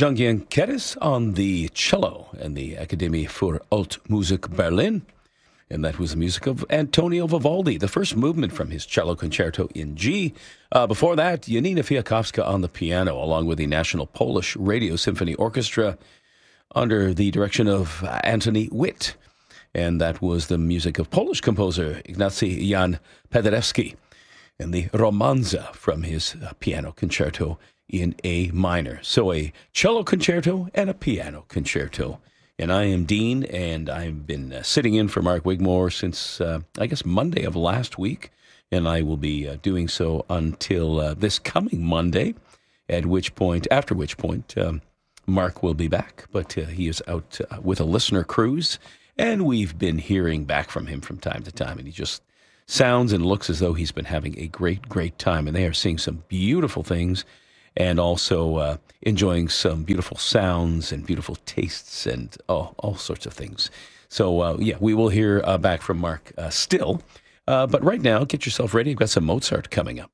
Jean-Guyen Quettes on the cello and the Akademie für Altmusik Berlin. And that was the music of Antonio Vivaldi, the first movement from his cello concerto in G. Before that, Janina Fiakowska on the piano, along with the National Polish Radio Symphony Orchestra under the direction of Antoni Witt. And that was the music of Polish composer Ignacy Jan Paderewski and the Romanza from his piano concerto in A minor. So a cello concerto and a piano concerto. And I am Dean, and I've been sitting in for Mark Wigmore since, I guess, Monday of last week. And I will be doing so until this coming Monday, after which point, Mark will be back. But he is out with a listener cruise, and we've been hearing back from him from time to time. And he just sounds and looks as though he's been having a great, great time. And they are seeing some beautiful things, and also enjoying some beautiful sounds and beautiful tastes and all sorts of things. So, we will hear back from Mark still. But right now, get yourself ready. I've got some Mozart coming up.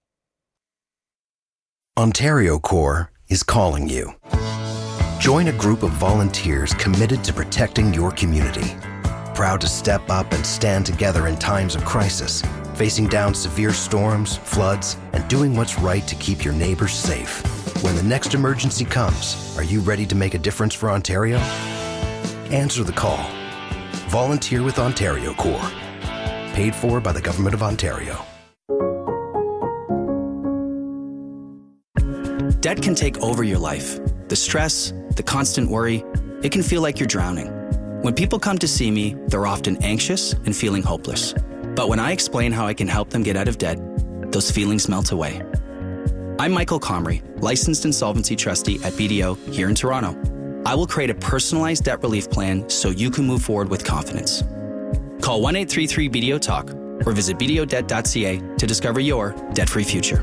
Ontario Corps is calling you. Join a group of volunteers committed to protecting your community. Proud to step up and stand together in times of crisis, facing down severe storms, floods, and doing what's right to keep your neighbors safe. When the next emergency comes, are you ready to make a difference for Ontario? Answer the call. Volunteer with Ontario Corps. Paid for by the Government of Ontario. Debt can take over your life. The stress, the constant worry, it can feel like you're drowning. When people come to see me, they're often anxious and feeling hopeless. But when I explain how I can help them get out of debt, those feelings melt away. I'm Michael Comrie, licensed insolvency trustee at BDO here in Toronto. I will create a personalized debt relief plan so you can move forward with confidence. Call 1-833-BDO-TALK or visit bdodebt.ca to discover your debt-free future.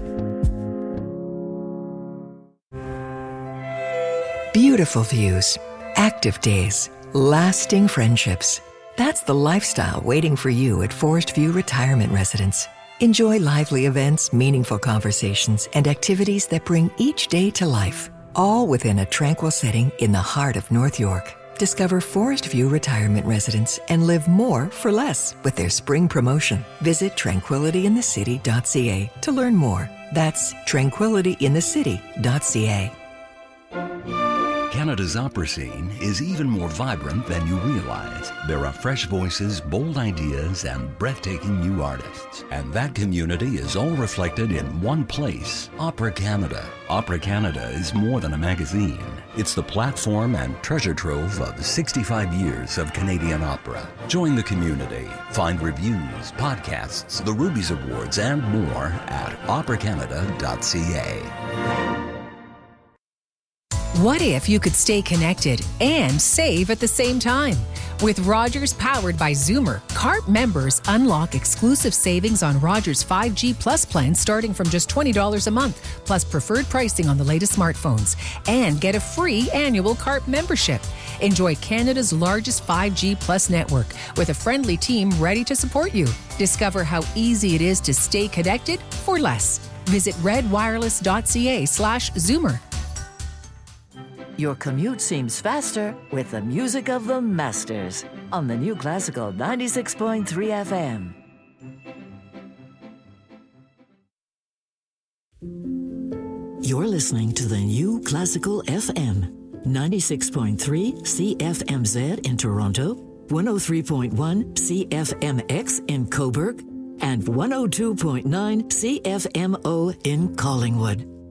Beautiful views, active days, lasting friendships. That's the lifestyle waiting for you at Forest View Retirement Residence. Enjoy lively events, meaningful conversations, and activities that bring each day to life, all within a tranquil setting in the heart of North York. Discover Forest View Retirement Residence and live more for less with their spring promotion. Visit tranquilityinthecity.ca to learn more. That's tranquilityinthecity.ca. Canada's opera scene is even more vibrant than you realize. There are fresh voices, bold ideas, and breathtaking new artists. And that community is all reflected in one place, Opera Canada. Opera Canada is more than a magazine. It's the platform and treasure trove of 65 years of Canadian opera. Join the community. Find reviews, podcasts, the Rubies Awards, and more at operacanada.ca. What if you could stay connected and save at the same time? With Rogers powered by Zoomer, CARP members unlock exclusive savings on Rogers 5G Plus plans starting from just $20 a month, plus preferred pricing on the latest smartphones, and get a free annual CARP membership. Enjoy Canada's largest 5G Plus network with a friendly team ready to support you. Discover how easy it is to stay connected for less. Visit redwireless.ca/Zoomer. Your commute seems faster with the music of the Masters on the New Classical 96.3 FM. You're listening to the New Classical FM, 96.3 CFMZ in Toronto, 103.1 CFMX in Cobourg, and 102.9 CFMO in Collingwood.